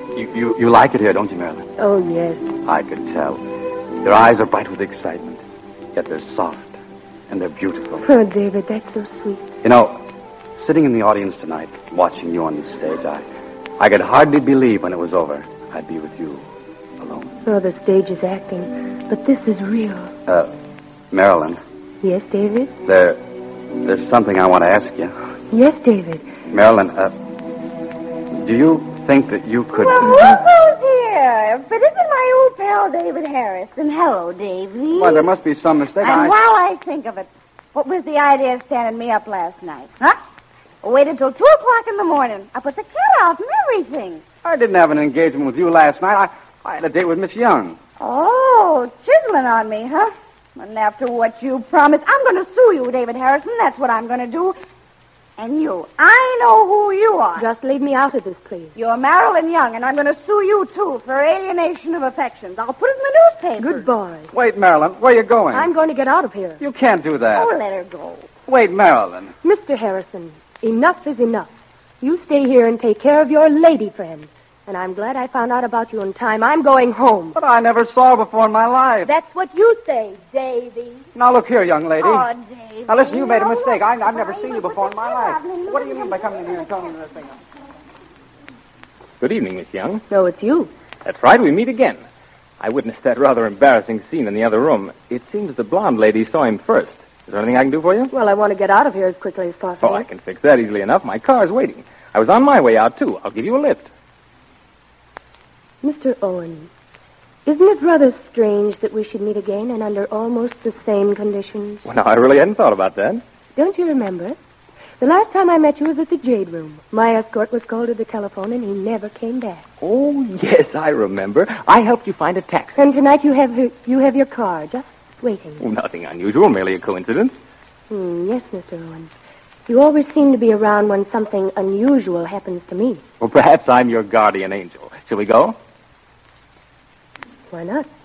You like it here, don't you, Marilyn? Oh, yes. I could tell. Your eyes are bright with excitement, yet they're soft, and they're beautiful. Oh, David, that's so sweet. You know, sitting in the audience tonight, watching you on the stage, I could hardly believe when it was over I'd be with you, alone. Oh, the stage is acting, but this is real. Marilyn. Yes, David? There's something I want to ask you. Yes, David. Marilyn, do you think that you could... Well, who's here? If it isn't my old pal, David Harrison. Hello, Davy. Well, there must be some mistake. And while I think of it, what was the idea of standing me up last night? Huh? I waited till 2 o'clock in the morning. I put the cat out and everything. I didn't have an engagement with you last night. I had a date with Miss Young. Oh, chiseling on me, huh? And after what you promised, I'm going to sue you, David Harrison. That's what I'm going to do. And you, I know who you are. Just leave me out of this, please. You're Marilyn Young, and I'm going to sue you, too, for alienation of affections. I'll put it in the newspaper. Good boy. Wait, Marilyn, where are you going? I'm going to get out of here. You can't do that. Oh, let her go. Wait, Marilyn. Mr. Harrison, enough is enough. You stay here and take care of your lady friend. And I'm glad I found out about you in time. I'm going home. But I never saw her before in my life. That's what you say, Davy. Now, look here, young lady. Oh, Davy. Now, listen, you made a mistake. I've never seen you before in my life. What do you mean by coming in here and telling me this thing? Good evening, Miss Young. No, it's you. That's right, we meet again. I witnessed that rather embarrassing scene in the other room. It seems the blonde lady saw him first. Is there anything I can do for you? Well, I want to get out of here as quickly as possible. Oh, I can fix that easily enough. My car's waiting. I was on my way out, too. I'll give you a lift. Mr. Owen, isn't it rather strange that we should meet again and under almost the same conditions? Well, now, I really hadn't thought about that. Don't you remember? The last time I met you was at the Jade Room. My escort was called to the telephone, and he never came back. Oh, yes, I remember. I helped you find a taxi. And tonight you have your car, just waiting. Oh, nothing unusual, merely a coincidence. Yes, Mr. Owen. You always seem to be around when something unusual happens to me. Well, perhaps I'm your guardian angel. Shall we go? Why not?